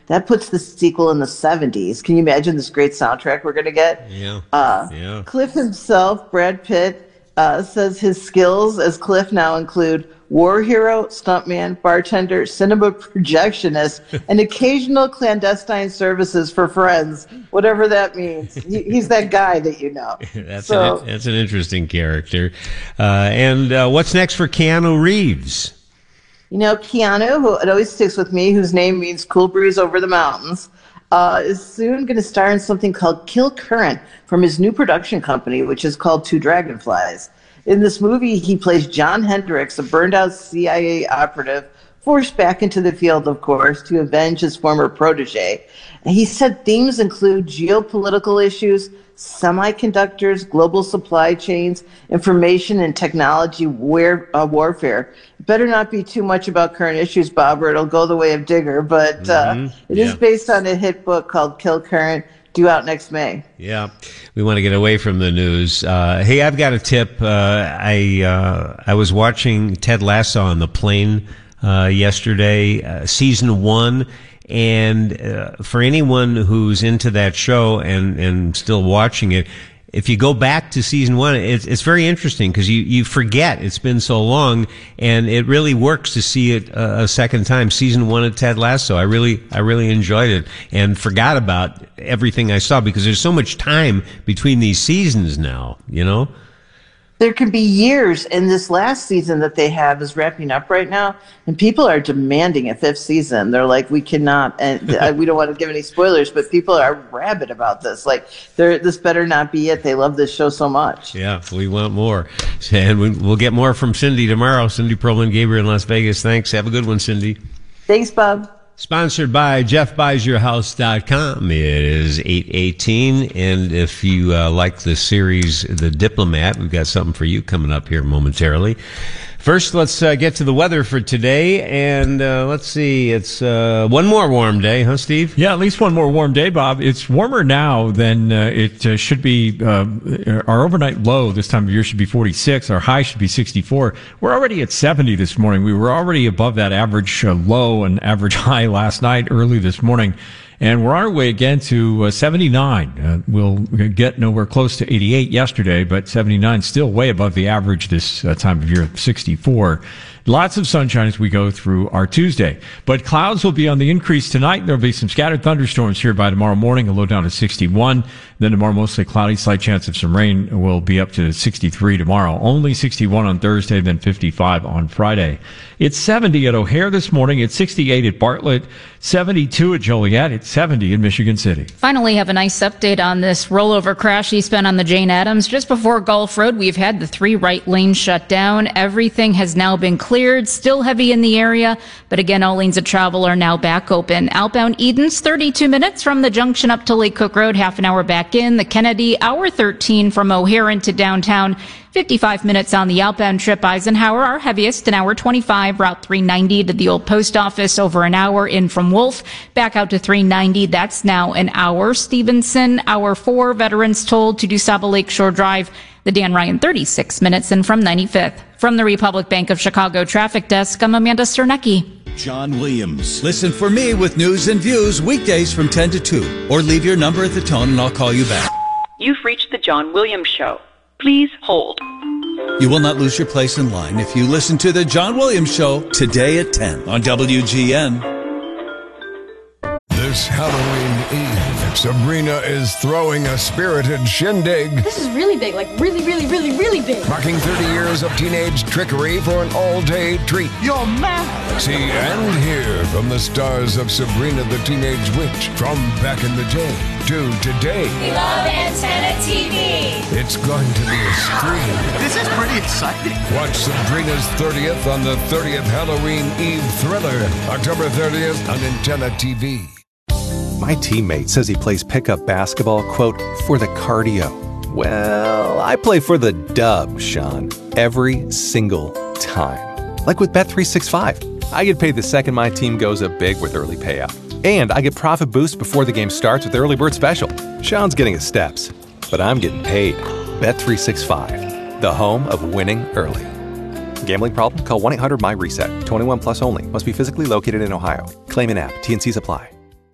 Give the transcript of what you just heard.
That puts the sequel in the 70s. Can you imagine this great soundtrack we're going to get? Yeah. Cliff himself, Brad Pitt, says his skills as Cliff now include war hero, stuntman, bartender, cinema projectionist, and occasional clandestine services for friends, whatever that means. He's that guy that you know. That's an interesting character. And what's next for Keanu Reeves? You know, Keanu, who it always sticks with me, whose name means cool breeze over the mountains, is soon going to star in something called Kill Current from his new production company, which is called Two Dragonflies. In this movie, he plays John Hendricks, a burned-out CIA operative, forced back into the field, of course, to avenge his former protege. And he said themes include geopolitical issues, semiconductors, global supply chains, information and technology warfare. It better not be too much about current issues, Bob, or it'll go the way of Digger. But it is based on a hit book called Kill Current, due out next May. Yeah, we want to get away from the news. Hey, I've got a tip. I was watching Ted Lasso on the plane yesterday, season 1. And for anyone who's into that show and still watching it, if you go back to season 1, it's very interesting because you forget it's been so long, and it really works to see it a second time. Season 1 of Ted Lasso, I really enjoyed it and forgot about everything I saw because there's so much time between these seasons now, you know? There can be years, and this last season that they have is wrapping up right now, and people are demanding a 5th season. They're like, we cannot, and we don't want to give any spoilers, but people are rabid about this. Like, this better not be it. They love this show so much. Yeah, we want more. And we'll get more from Cindy tomorrow. Cindy Perlman Gabriel in Las Vegas. Thanks. Have a good one, Cindy. Thanks, Bob. Sponsored by JeffBuysYourHouse.com. It is 8:18, and if you like the series The Diplomat, we've got something for you coming up here momentarily. First, let's get to the weather for today, and let's see. It's one more warm day, huh, Steve? Yeah, at least one more warm day, Bob. It's warmer now than it should be. Our overnight low this time of year should be 46. Our high should be 64. We're already at 70 this morning. We were already above that average low and average high last night, early this morning. And we're on our way again to 79. We'll get nowhere close to 88 yesterday, but 79 still way above the average this time of year, 64. Lots of sunshine as we go through our Tuesday. But clouds will be on the increase tonight. There'll be some scattered thunderstorms here by tomorrow morning, a low down to 61. Then tomorrow, mostly cloudy, slight chance of some rain. Will be up to 63 tomorrow. Only 61 on Thursday, then 55 on Friday. It's 70 at O'Hare this morning. It's 68 at Bartlett, 72 at Joliet. It's 70 in Michigan City. Finally have a nice update on this rollover crash eastbound on the Jane Addams. Just before Gulf Road, we've had the 3 right lanes shut down. Everything has now been cleared. Still heavy in the area, but again, all lanes of travel are now back open. Outbound Edens, 32 minutes from the junction up to Lake Cook Road, half an hour back in. The Kennedy, hour 13 from O'Hare into downtown. 55 minutes on the outbound trip. Eisenhower, our heaviest, an hour 25. Route 390 to the old post office, over an hour in from Wolf. Back out to 390. That's now an hour. Stevenson, hour 4. Veterans told to DuSable Lakeshore Drive. The Dan Ryan, 36 minutes in from 95th. From the Republic Bank of Chicago Traffic Desk, I'm Amanda Sternecki. John Williams. Listen for me with news and views weekdays from 10 to 2. Or leave your number at the tone and I'll call you back. You've reached the John Williams Show. Please hold. You will not lose your place in line if you listen to the John Williams Show today at 10 on WGN. This Halloween Eve, Sabrina is throwing a spirited shindig. This is really big, like really, really, really, really big. Marking 30 years of teenage trickery for an all-day treat. You're mad. See and hear from the stars of Sabrina the Teenage Witch, from back in the day to today. We love Antenna TV. It's going to be a scream. This is pretty exciting. Watch Sabrina's 30th on the 30th Halloween Eve Thriller, October 30th on Antenna TV. My teammate says he plays pickup basketball, quote, for the cardio. Well, I play for the dub, Sean, every single time. Like with Bet365. I get paid the second my team goes up big with early payout. And I get profit boost before the game starts with the early bird special. Sean's getting his steps, but I'm getting paid. Bet365, the home of winning early. Gambling problem? Call 1-800-MY-RESET. 21 plus only. Must be physically located in Ohio. Claim in app. T&Cs apply.